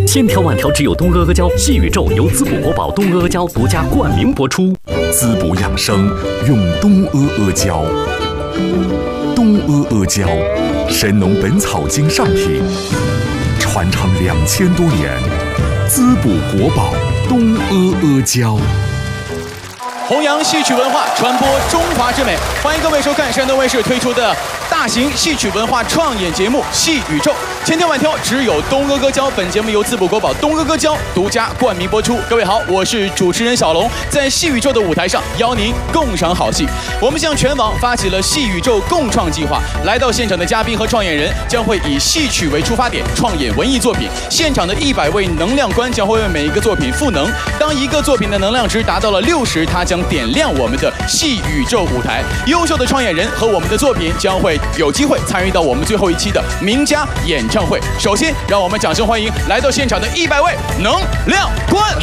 千条万条只有东阿阿胶，细宇宙由滋补国宝东阿阿胶独家冠名播出。 滋补养生用东阿阿胶，东阿阿胶，神农本草经上品，传承2000多年，滋补国宝东阿阿胶。 弘扬戏曲文化，传播中华之美。欢迎各位收看山东卫视推出的大型戏曲文化创演节目《戏宇宙》，千挑万挑只有东阿阿胶。本节目由滋补国宝东阿阿胶独家冠名播出。各位好，我是主持人小龙，在戏宇宙的舞台上邀您共赏好戏。我们向全网发起了戏宇宙共创计划，来到现场的嘉宾和创演人将会以戏曲为出发点创演文艺作品。现场的100位能量官将会为每一个作品赋能，当一个作品的能量值达到了60，它将点亮我们的戏宇宙舞台。优秀的创演人和我们的作品将会有机会参与到我们最后一期的名家演唱会。首先，让我们掌声欢迎来到现场的100位能量官。